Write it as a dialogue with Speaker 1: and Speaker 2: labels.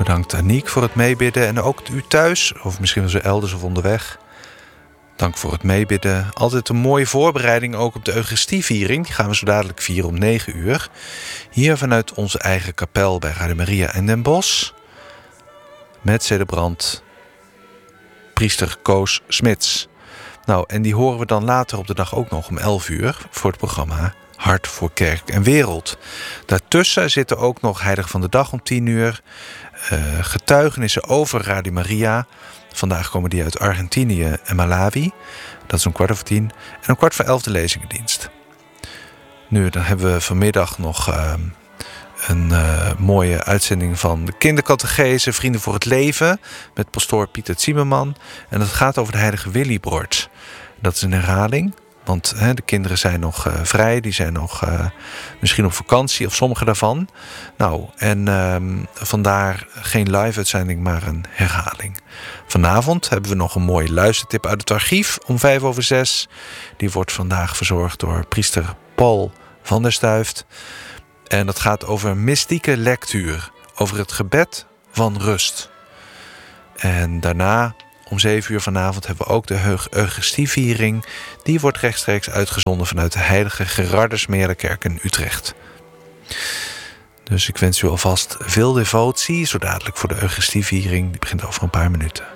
Speaker 1: Bedankt Aniek voor het meebidden en ook u thuis, of misschien wel zo elders of onderweg. Dank voor het meebidden. Altijd een mooie voorbereiding ook op de Eucharistieviering. Die gaan we zo dadelijk vieren om 9 uur. Hier vanuit onze eigen kapel bij Radio Maria in Den Bosch. Met celebrant priester Koos Smits. Nou, en die horen we dan later op de dag ook nog om 11 uur voor het programma Hart voor Kerk en Wereld. Daartussen zitten ook nog Heilig van de Dag om 10 uur. Getuigenissen over Radio Maria. Vandaag komen die uit Argentinië en Malawi. Dat is om 9:15. En om 10:15 de lezingendienst. Nu, dan hebben we vanmiddag nog een mooie uitzending van de kindercatechese Vrienden voor het Leven met pastoor Pieter Zimmerman. En dat gaat over de heilige Willibrord. Dat is een herhaling, want de kinderen zijn nog vrij. Die zijn nog misschien op vakantie, of sommige daarvan. Nou, en vandaar geen live-uitzending, maar een herhaling. Vanavond hebben we nog een mooie luistertip uit het archief om 5:05. Die wordt vandaag verzorgd door priester Paul van der Stuyft. En dat gaat over mystieke lectuur, over het gebed van rust. En daarna, om 7 uur vanavond, hebben we ook de Eucharistieviering. Die wordt rechtstreeks uitgezonden vanuit de heilige Gerardusmeerderkerk in Utrecht. Dus ik wens u alvast veel devotie, zo dadelijk voor de Eucharistieviering. Die begint over een paar minuten.